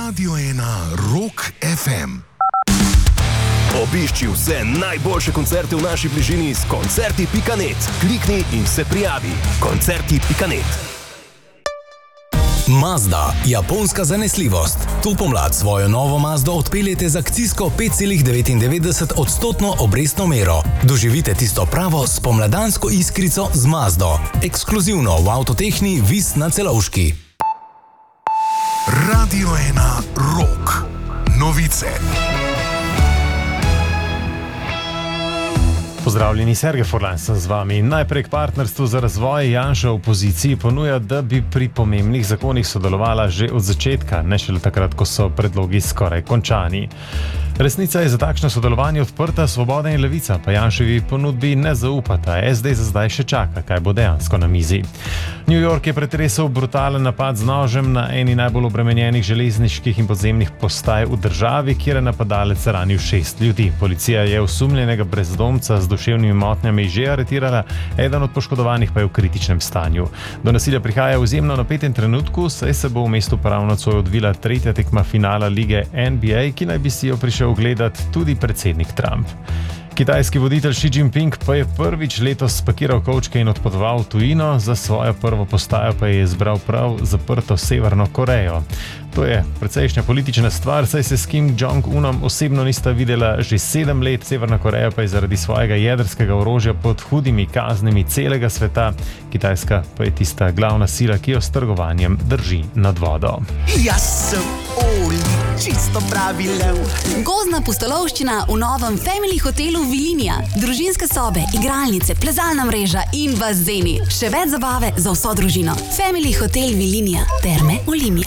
Radio 1 Rock FM. Obišči vse najboljše koncerte v naši bližini s koncerti.net. Klikni in se prijavi. Koncerti.net. Mazda, japonska zanesljivost. Tu pomlad svojo novo Mazdo odpeljete z akcijsko 5,99% obrestno mero. Doživite tisto pravo spomladansko iskrico z Mazdo. Ekskluzivno v Avtotehni Vis na Celovški. Radio 1 Rock. Novice. Pozdravljeni, Sergej Furlan sem z vami. Najprej k partnerstvu za razvoj. Janša v opoziciji ponuja, da bi pri pomembnih zakonih sodelovala že od začetka, ne šele takrat, ko so predlogi skoraj končani. Resnica je za takšno sodelovanje odprta, Svoboda in Levica pa Janševi ponudbi ne zaupata. SD za zdaj še čaka, kaj bo dejansko na mizi. New York je pretresel brutalen napad z nožem na eni najbolj obremenjenih železniških in podzemnih postaj v državi, kjer je napadalec ranil 6 ljudi. Policija je osumljenega brezdomca z duševnimi motnjami že aretirala, eden od poškodovanih pa je v kritičnem stanju. Do nasilja prihaja v izjemno napetem trenutku, saj se bo v mestu prav nocoj odvila tretja tekma finala lige NBA, ki naj bi si jo prišel ogledati tudi predsednik Trump. Kitajski voditelj Xi Jinping pa je prvič letos spakiral kovčke in odpotoval v tujino, za svojo prvo postajo pa je izbral prav zaprto Severno Korejo. To je precejšnja politična stvar, saj se s Kim Jong-unom osebno nista videla že 7 let, Severna Koreja pa je zaradi svojega jedrskega orožja pod hudimi kaznimi celega sveta, Kitajska pa je tista glavna sila, ki jo s trgovanjem drži nad vodo. Jaz sem Oli, čisto pravi lev. Gozdna pustolovščina v novem Family hotelu Vilinija. Družinske sobe, igralnice, plezalna mreža in bazeni. Še več zabave za vso družino. Family hotel Vilinija. Terme Olimia.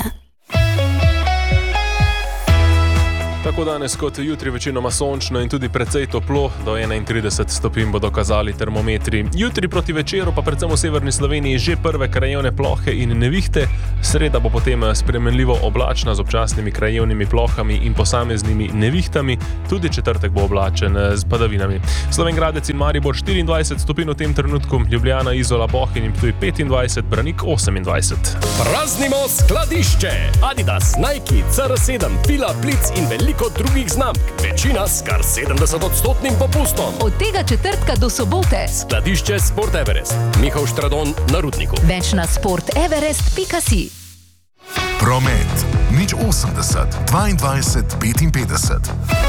Tako danes kot jutri večinoma sončno in tudi precej toplo, do 31 stopinj bodo kazali termometri. Jutri proti večeru pa predvsem v severni Sloveniji že prve krajevne plohe in nevihte. Sreda bo potem spremenljivo oblačna z občasnimi krajevnimi plohami in posameznimi nevihtami. Tudi četrtek bo oblačen z padavinami. Slovenj Gradec in Maribor 24 stopinj v tem trenutku, Ljubljana, Izola, Bohinj in Ptuj 25, Branik 28. Praznimo skladišče! Adidas, Nike, CR7, Fila, Blitz in veliko drugih znamk. Večina s kar 70% popustom. Od tega četrtka do sobote. Skladišče Sport Everest. Mihael Štradon na Rudniku. Več na sporteverest.si. Promet. 080 22 55.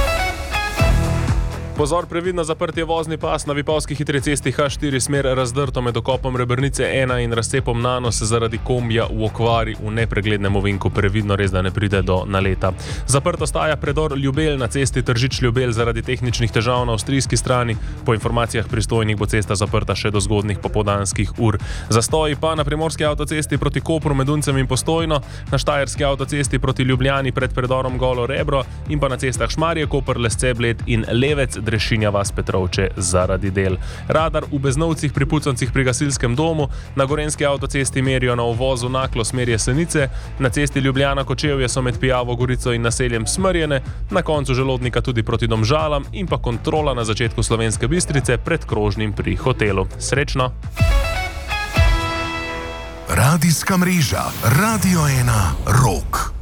Pozor, previdno zaprtje vozni pas na vipavski hitri cesti H4 smer razdrto med okopom Rebrnice 1 in razcepom Nanos zaradi kombija v okvari v nepreglednem ovinku. Previdno res, da ne pride do naleta. Zaprto staja predor Ljubelj na cesti Tržič-Ljubelj zaradi tehničnih težav na avstrijski strani. Po informacijah pristojnih bo cesta zaprta še do zgodnjih popoldanskih ur. Zastoji pa na primorski avtocesti proti Kopru med Uncem in Postojno, na štajerski avtocesti proti Ljubljani pred predorom Golo Rebro in pa na cestah Šmarje, Koper, Lesce, Bled in Levec, Drešinja vas, Petrovče zaradi del. Radar v Beznovcih pri Pucancih pri gasilskem domu, na gorenski avtocesti merijo na uvozu Naklo smer Jesenice, na cesti Ljubljana Kočevje so med Pijavo Gorico in naseljem Smrjene, na koncu Želodnika tudi proti Domžalam in pa kontrola na začetku Slovenske Bistrice pred krožnim pri hotelu. Srečno! Radijska mreža Radio 1 Rock.